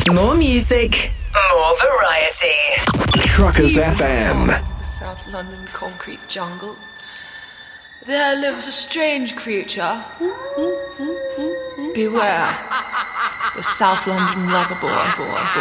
More music, more variety. Truckers FM. The South London concrete jungle. There lives a strange creature. Beware, the South London lover boy.